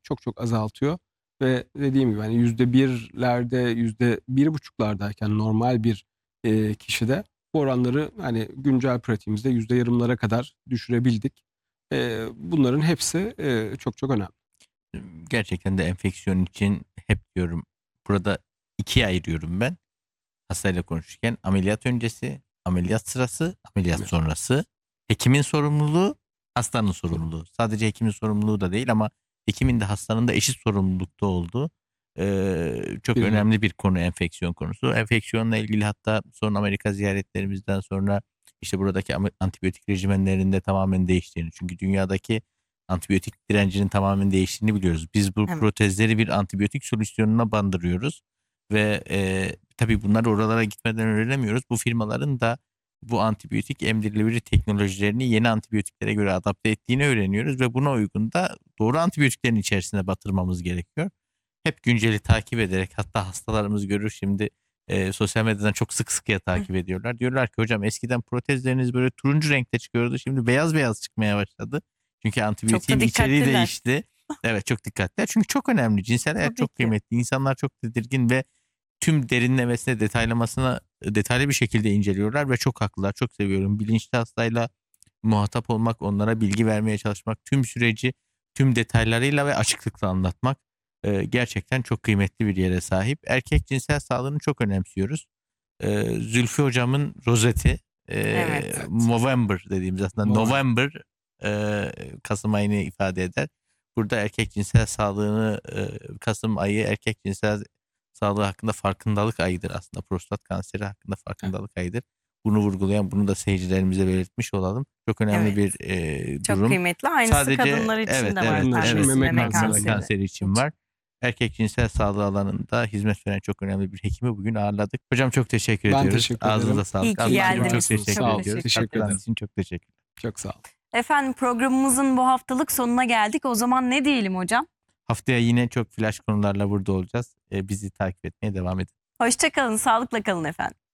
çok çok azaltıyor ve dediğim gibi, hani, %1'lerde, %1,5'lardayken normal bir, kişide bu oranları, hani, güncel pratiğimizde %0,5'lara kadar düşürebildik. Bunların hepsi, çok çok önemli. Gerçekten de enfeksiyon için hep diyorum, burada 2'ye ayırıyorum ben hastayla konuşurken. Ameliyat öncesi, ameliyat sırası, ameliyat Evet. sonrası. Hekimin sorumluluğu, hastanın sorumluluğu. Sadece hekimin sorumluluğu da değil ama hekimin de hastanın da eşit sorumlulukta olduğu çok Bir önemli bir konu enfeksiyon konusu. Enfeksiyonla ilgili hatta son Amerika ziyaretlerimizden sonra işte buradaki antibiyotik rejimenlerinde tamamen değiştiğini. Çünkü dünyadaki antibiyotik direncinin tamamen değiştiğini biliyoruz. Biz bu Evet. protezleri bir antibiyotik solüsyonuna bandırıyoruz ve tabii bunları oralara gitmeden öğrenemiyoruz. Bu firmaların da bu antibiyotik emdirilebilir teknolojilerini yeni antibiyotiklere göre adapte ettiğini öğreniyoruz ve buna uygun da doğru antibiyotiklerin içerisine batırmamız gerekiyor. Hep günceli takip ederek, hatta hastalarımız görür şimdi sosyal medyadan çok sık sıkıya Hı. takip ediyorlar. Diyorlar ki hocam eskiden protezleriniz böyle turuncu renkte çıkıyordu, şimdi beyaz beyaz çıkmaya başladı. Çünkü Çok da antibiyotiğin içeriği dikkatliler. değişti. Evet, çok dikkatli. Çünkü çok önemli. Cinsel hayat Tabii çok ki. kıymetli. İnsanlar çok tedirgin ve tüm derinlemesine, detaylamasına detaylı bir şekilde inceliyorlar ve çok haklılar. Çok seviyorum. Bilinçli hastayla muhatap olmak, onlara bilgi vermeye çalışmak, tüm süreci tüm detaylarıyla ve açıklıkla anlatmak gerçekten çok kıymetli bir yere sahip. Erkek cinsel sağlığını çok önemsiyoruz. Zülfü hocamın rozeti, Evet. Evet. Movember dediğimiz, aslında November. November, Kasım ayını ifade eder. Burada erkek cinsel sağlığını, Kasım ayı erkek cinsel sağlığı hakkında farkındalık ayıdır aslında. Prostat kanseri hakkında Evet. farkındalık ayıdır. Bunu vurgulayan, bunu da seyircilerimize belirtmiş olalım. Çok önemli Evet. bir Çok durum. kıymetli. Aynısı Sadece kadınlar için evet, de var evet, Kadınlar için evet, serbest meme meme kanseri meme var. kanseri kanseri için için. var. Erkek cinsel sağlığı alanında hizmet veren çok önemli bir hekimi bugün ağırladık. Hocam çok teşekkür Ben ediyoruz. teşekkür ederim. Ağzınıza İyi sağlık. ki Ağzınız Allah için var çok geldiniz. olsunuz. teşekkür Çok Sağ olun. ediyoruz. teşekkür Teşekkür ederim. ederim. Katkılarınız için çok teşekkür. Çok sağ olun. Efendim programımızın bu haftalık sonuna geldik. O zaman ne diyelim hocam? Haftaya yine çok flash konularla burada olacağız. Bizi takip etmeye devam edin. Hoşça kalın, sağlıkla kalın efendim.